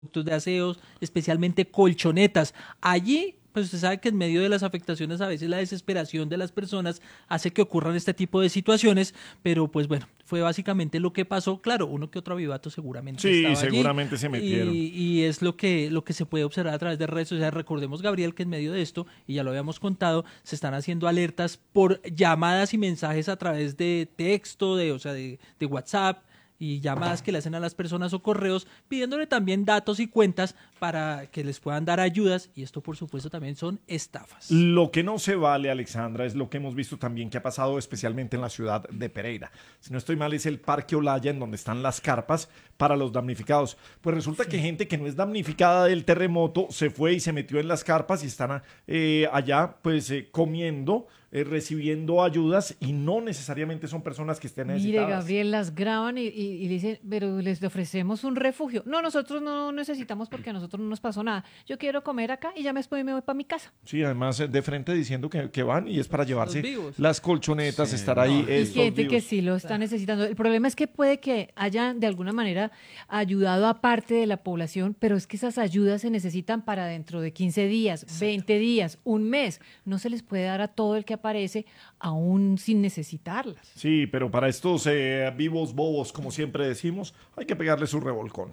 productos de aseos, especialmente colchonetas. Allí, pues usted sabe que en medio de las afectaciones a veces la desesperación de las personas hace que ocurran este tipo de situaciones, pero pues bueno, fue básicamente lo que pasó. Claro, uno que otro avivato seguramente Sí, estaba allí seguramente se metieron. y es lo que se puede observar a través de redes sociales. Recordemos, Gabriel, que en medio de esto, y ya lo habíamos contado, se están haciendo alertas por llamadas y mensajes a través de texto, de WhatsApp, y llamadas que le hacen a las personas o correos pidiéndole también datos y cuentas para que les puedan dar ayudas, y esto por supuesto también son estafas. Lo que no se vale, Alexandra, es lo que hemos visto también que ha pasado especialmente en la ciudad de Pereira. Si no estoy mal, es el Parque Olaya en donde están las carpas para los damnificados. Pues resulta que gente que no es damnificada del terremoto se fue y se metió en las carpas y están allá pues comiendo, recibiendo ayudas y no necesariamente son personas que estén Mire, necesitadas. Gabriel, las graban y le dicen, pero les ofrecemos un refugio. No, nosotros no necesitamos porque a nosotros no nos pasó nada. Yo quiero comer acá y ya después me voy para mi casa. Sí, además de frente diciendo que van y es para llevarse vivos. las colchonetas, Sí, estar ahí. Y estos gente que vivos. sí lo está necesitando. El problema es que puede que hayan de alguna manera ayudado a parte de la población, pero es que esas ayudas se necesitan para dentro de 15 días, 20 días, un mes. No se les puede dar a todo el que aparece aún sin necesitarlas. Sí, pero para estos vivos bobos, como siempre decimos, hay que pegarle su revolcón.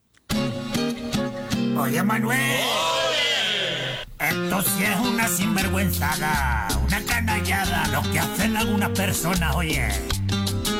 Oye, Manuel. Esto sí es una sinvergüenzada, una canallada, lo que hacen algunas personas, oye.